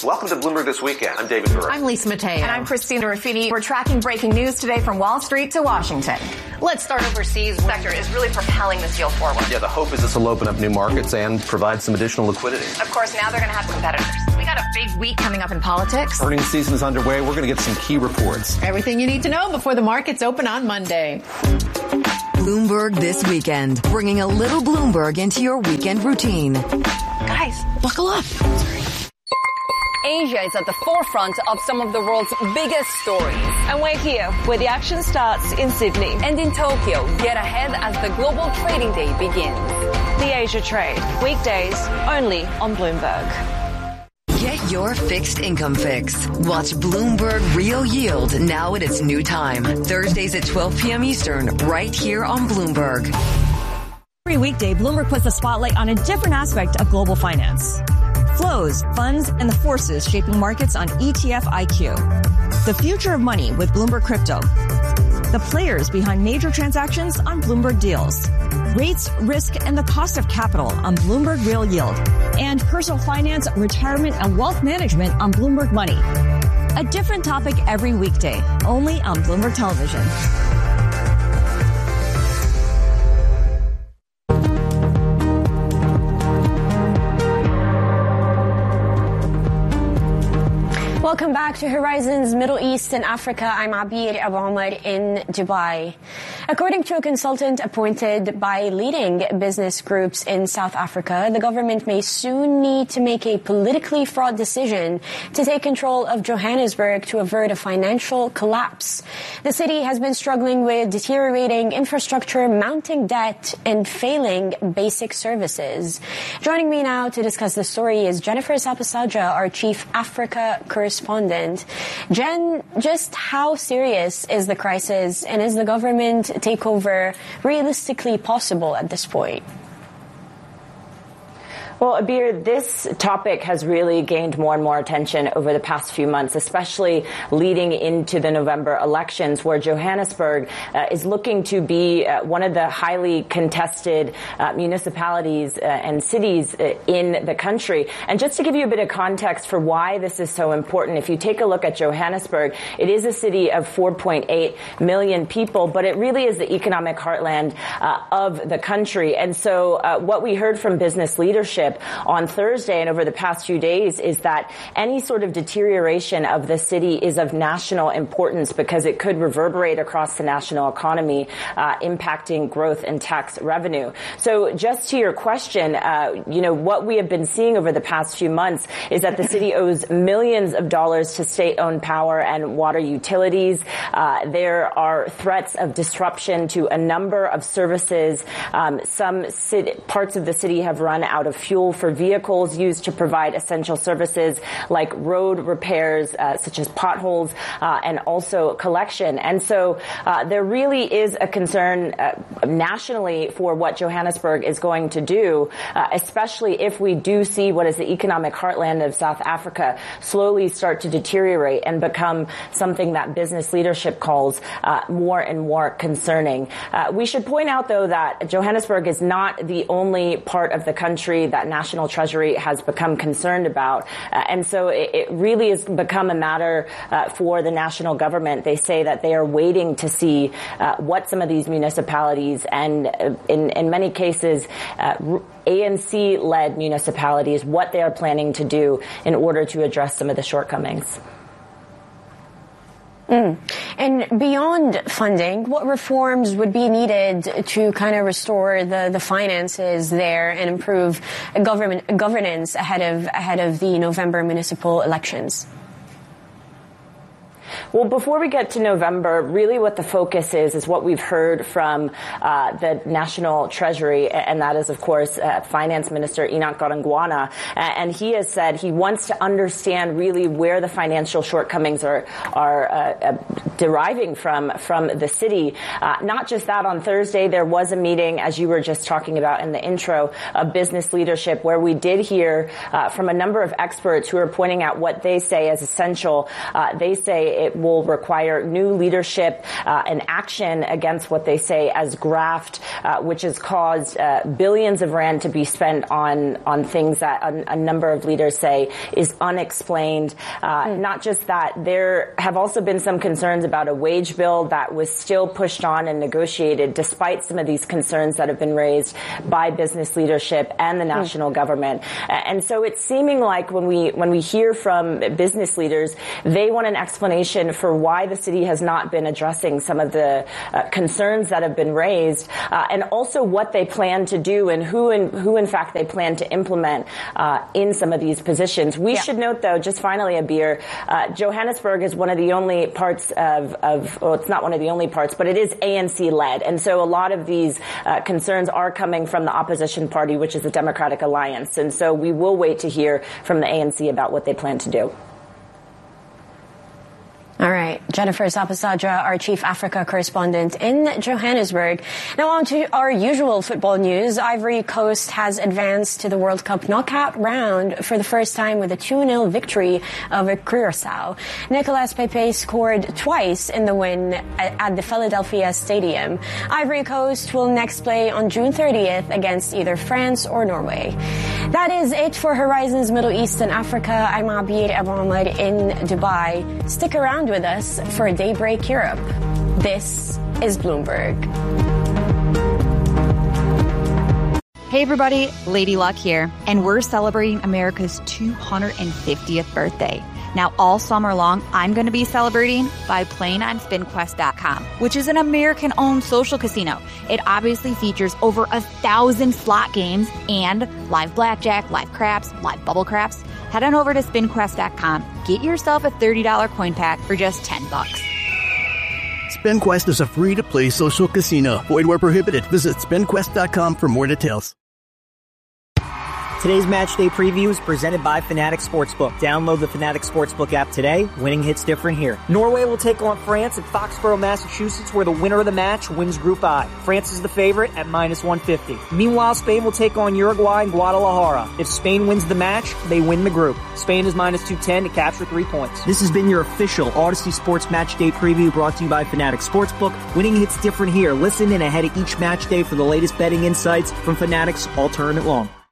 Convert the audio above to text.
Welcome to Bloomberg This Weekend. I'm David Burr. I'm Lisa Mateo. And I'm Christina Ruffini. We're tracking breaking news today from Wall Street to Washington. Let's start overseas. The sector is really propelling this deal forward. Yeah, the hope is this will open up new markets and provide some additional liquidity. Of course, now they're going to have competitors. We got a big week coming up in politics. Earnings season is underway. We're going to get some key reports. Everything you need to know before the markets open on Monday. Bloomberg This Weekend, bringing a little Bloomberg into your weekend routine. Guys, buckle up. Asia is at the forefront of some of the world's biggest stories. And we're here where the action starts in Sydney. And in Tokyo, get ahead as the global trading day begins. The Asia Trade, weekdays only on Bloomberg. Get your fixed income fix. Watch Bloomberg Real Yield now at its new time. Thursdays at 12 p.m. Eastern, right here on Bloomberg. Every weekday, Bloomberg puts the spotlight on a different aspect of global finance. Flows, funds, and the forces shaping markets on ETF IQ. The future of money with Bloomberg Crypto. The players behind major transactions on Bloomberg Deals. Rates, risk, and the cost of capital on Bloomberg Real Yield. And personal finance, retirement, and wealth management on Bloomberg Money. A different topic every weekday, only on Bloomberg Television. Welcome back to Horizons Middle East and Africa. I'm Abir Abu Omar in Dubai. According to a consultant appointed by leading business groups in South Africa, the government may soon need to make a politically fraught decision to take control of Johannesburg to avert a financial collapse. The city has been struggling with deteriorating infrastructure, mounting debt, and failing basic services. Joining me now to discuss the story is Jennifer Sapasaja, our Chief Africa Correspondent. Jen, just how serious is the crisis, and is the government takeover realistically possible at this point? Well, Abir, this topic has really gained more and more attention over the past few months, especially leading into the November elections, where Johannesburg is looking to be one of the highly contested municipalities and cities in the country. And just to give you a bit of context for why this is so important, if you take a look at Johannesburg, it is a city of 4.8 million people, but it really is the economic heartland of the country. And so what we heard from business leadership on Thursday and over the past few days is that any sort of deterioration of the city is of national importance because it could reverberate across the national economy, impacting growth and tax revenue. So just to your question, what we have been seeing over the past few months is that the city owes millions of dollars to state-owned power and water utilities. There are threats of disruption to a number of services. Some parts of the city have run out of fuel for vehicles used to provide essential services like road repairs, such as potholes, and also collection. And so there really is a concern nationally for what Johannesburg is going to do, especially if we do see what is the economic heartland of South Africa slowly start to deteriorate and become something that business leadership calls more and more concerning. We should point out, though, that Johannesburg is not the only part of the country that National Treasury has become concerned about. And so it really has become a matter for the national government. They say that they are waiting to see what some of these municipalities and in many cases ANC-led municipalities, what they are planning to do in order to address some of the shortcomings. And beyond funding, what reforms would be needed to kind of restore the finances there and improve governance ahead of the November municipal elections? Well, before we get to November, really what the focus is what we've heard from the National Treasury, and that is, of course, Finance Minister Enoch Godongwana. And he has said he wants to understand really where the financial shortcomings are deriving from the city. Not just that, on Thursday there was a meeting, as you were just talking about in the intro, of business leadership, where we did hear from a number of experts who are pointing out what they say is essential. They say it will require new leadership and action against what they say as graft, which has caused billions of rand to be spent on things that a number of leaders say is unexplained. Not just that, there have also been some concerns about a wage bill that was still pushed on and negotiated despite some of these concerns that have been raised by business leadership and the national government. And so it's seeming like when we hear from business leaders, they want an explanation for why the city has not been addressing some of the concerns that have been raised, and also what they plan to do and who in fact they plan to implement in some of these positions. We should note, though, just finally, Abir, Johannesburg is one of the only parts well, it's not one of the only parts, but it is ANC-led. And so a lot of these concerns are coming from the opposition party, which is the Democratic Alliance. And so we will wait to hear from the ANC about what they plan to do. All right. Jennifer Sapasadra, our chief Africa correspondent in Johannesburg. Now on to our usual football news. Ivory Coast has advanced to the World Cup knockout round for the first time with a 2-0 victory over Curaçao. Nicolas Pepe scored twice in the win at the Philadelphia Stadium. Ivory Coast will next play on June 30th against either France or Norway. That is it for Horizons Middle East and Africa. I'm Abir Abu Omar in Dubai. Stick around with us for Daybreak Europe. This is Bloomberg. Hey everybody, Lady Luck here, and we're celebrating America's 250th birthday. Now, all summer long, I'm going to be celebrating by playing on SpinQuest.com, which is an American-owned social casino. It obviously features over 1,000 slot games and live blackjack, live craps, live bubble craps. Head on over to SpinQuest.com. Get yourself a $30 coin pack for just $10. SpinQuest is a free-to-play social casino. Void where prohibited. Visit SpinQuest.com for more details. Today's match day preview is presented by Fanatics Sportsbook. Download the Fanatics Sportsbook app today. Winning hits different here. Norway will take on France at Foxborough, Massachusetts, where the winner of the match wins Group I. France is the favorite at -150. Meanwhile, Spain will take on Uruguay in Guadalajara. If Spain wins the match, they win the group. Spain is -210 to capture 3 points. This has been your official Odyssey Sports Match Day preview brought to you by Fanatics Sportsbook. Winning hits different here. Listen in ahead of each match day for the latest betting insights from Fanatics all tournament long.